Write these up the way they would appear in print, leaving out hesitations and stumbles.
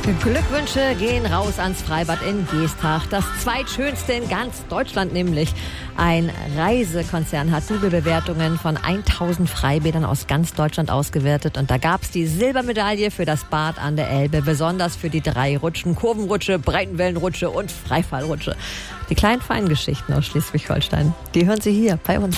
Glückwünsche gehen raus ans Freibad in Geesthacht. Das zweitschönste in ganz Deutschland nämlich. Ein Reisekonzern hat Google-Bewertungen von 1000 Freibädern aus ganz Deutschland ausgewertet. Und da gab es die Silbermedaille für das Bad an der Elbe. Besonders für die 3 Rutschen: Kurvenrutsche, Breitenwellenrutsche und Freifallrutsche. Die kleinen Feingeschichten aus Schleswig-Holstein, die hören Sie hier bei uns.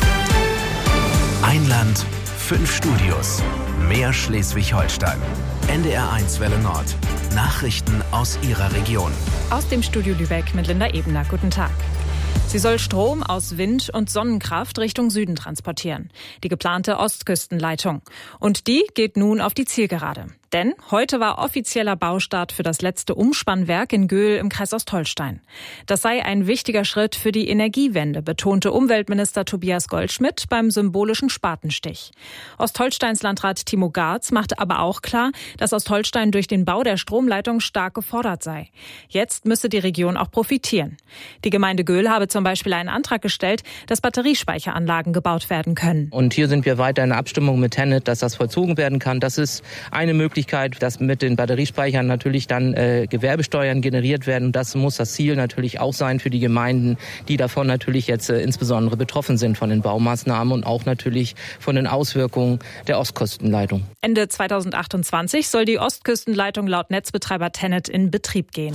Ein Land, 5 Studios. Mehr Schleswig-Holstein. NDR1 Welle Nord. Nachrichten aus Ihrer Region. Aus dem Studio Lübeck mit Linda Ebener. Guten Tag. Sie soll Strom aus Wind- und Sonnenkraft Richtung Süden transportieren. Die geplante Ostküstenleitung. Und die geht nun auf die Zielgerade. Denn heute war offizieller Baustart für das letzte Umspannwerk in Göhl im Kreis Ostholstein. Das sei ein wichtiger Schritt für die Energiewende, betonte Umweltminister Tobias Goldschmidt beim symbolischen Spatenstich. Ostholsteins Landrat Timo Garz machte aber auch klar, dass Ostholstein durch den Bau der Stromleitung stark gefordert sei. Jetzt müsse die Region auch profitieren. Die Gemeinde Göhl habe zum Beispiel einen Antrag gestellt, dass Batteriespeicheranlagen gebaut werden können. Und hier sind wir weiter in der Abstimmung mit TenneT, dass das vollzogen werden kann. Das ist eine Möglichkeit, dass mit den Batteriespeichern natürlich dann Gewerbesteuern generiert werden. Das muss das Ziel natürlich auch sein für die Gemeinden, die davon natürlich jetzt insbesondere betroffen sind von den Baumaßnahmen und auch natürlich von den Auswirkungen der Ostküstenleitung. Ende 2028 soll die Ostküstenleitung laut Netzbetreiber TenneT in Betrieb gehen.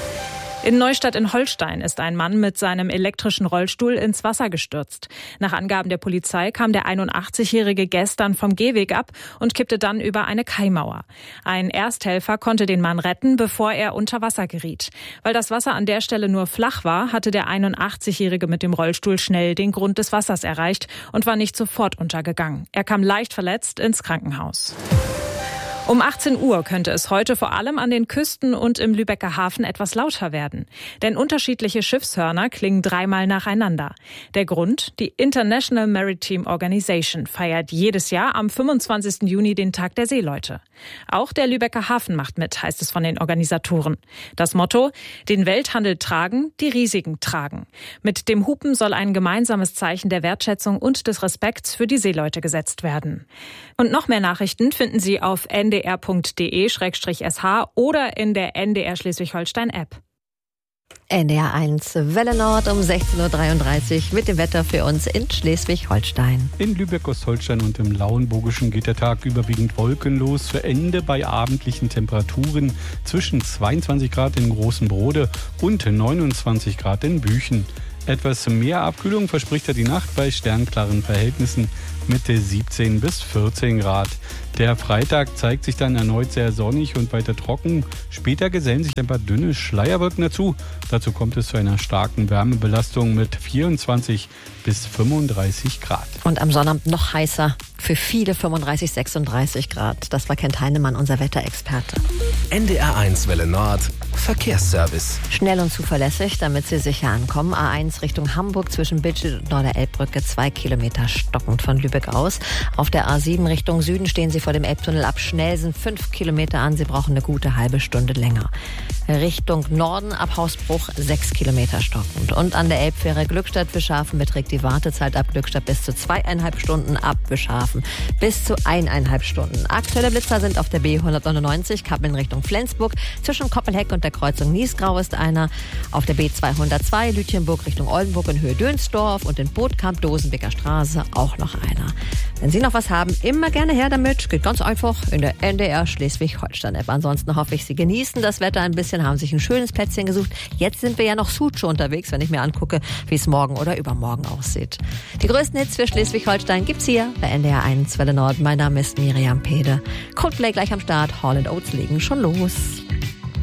In Neustadt in Holstein ist ein Mann mit seinem elektrischen Rollstuhl ins Wasser gestürzt. Nach Angaben der Polizei kam der 81-Jährige gestern vom Gehweg ab und kippte dann über eine Kaimauer. Ein Ersthelfer konnte den Mann retten, bevor er unter Wasser geriet. Weil das Wasser an der Stelle nur flach war, hatte der 81-Jährige mit dem Rollstuhl schnell den Grund des Wassers erreicht und war nicht sofort untergegangen. Er kam leicht verletzt ins Krankenhaus. Um 18 Uhr könnte es heute vor allem an den Küsten und im Lübecker Hafen etwas lauter werden. Denn unterschiedliche Schiffshörner klingen 3-mal nacheinander. Der Grund? Die International Maritime Organization feiert jedes Jahr am 25. Juni den Tag der Seeleute. Auch der Lübecker Hafen macht mit, heißt es von den Organisatoren. Das Motto: den Welthandel tragen, die Risiken tragen. Mit dem Hupen soll ein gemeinsames Zeichen der Wertschätzung und des Respekts für die Seeleute gesetzt werden. Und noch mehr Nachrichten finden Sie auf ndr.de/sh oder in der NDR Schleswig-Holstein-App. NDR1 Welle Nord um 16.33 Uhr mit dem Wetter für uns in Schleswig-Holstein. In Lübeck, Ostholstein und im Lauenburgischen geht der Tag überwiegend wolkenlos. Für Ende bei abendlichen Temperaturen zwischen 22 Grad in Großen Brode und 29 Grad in Büchen. Etwas mehr Abkühlung verspricht ja die Nacht bei sternklaren Verhältnissen mit 17 bis 14 Grad. Der Freitag zeigt sich dann erneut sehr sonnig und weiter trocken. Später gesellen sich ein paar dünne Schleierwolken dazu. Dazu kommt es zu einer starken Wärmebelastung mit 24 bis 35 Grad. Und am Sonnabend noch heißer, für viele 35, 36 Grad. Das war Kent Heinemann, unser Wetterexperte. NDR1 Welle Nord. Verkehrsservice. Schnell und zuverlässig, damit Sie sicher ankommen. A1 Richtung Hamburg zwischen Billstedt und Norderelbbrücke 2 Kilometer stockend von Lübeck aus. Auf der A7 Richtung Süden stehen Sie vor dem Elbtunnel ab Schnelsen 5 Kilometer an. Sie brauchen eine gute halbe Stunde länger. Richtung Norden ab Hausbruch 6 Kilometer stockend. Und an der Elbfähre Glückstadt-Bischhafen beträgt die Wartezeit ab Glückstadt bis zu 2,5 Stunden, ab Bischhafen bis zu 1,5 Stunden. Aktuelle Blitzer sind auf der B199 Kappeln Richtung Flensburg. Zwischen Koppelheck und der Kreuzung Niesgrau ist einer. Auf der B202 Lütjenburg Richtung Oldenburg in Höhe Dönsdorf und in Bootkamp Dosenbeker Straße auch noch einer. Wenn Sie noch was haben, immer gerne her damit. Geht ganz einfach in der NDR Schleswig-Holstein-App. Ansonsten hoffe ich, Sie genießen das Wetter ein bisschen, haben sich ein schönes Plätzchen gesucht. Jetzt sind wir ja noch Sucho unterwegs, wenn ich mir angucke, wie es morgen oder übermorgen aussieht. Die größten Hits für Schleswig-Holstein gibt's hier bei NDR1 Welle Nord. Mein Name ist Miriam Pede. Coldplay gleich am Start. Hall & Oates legen schon los.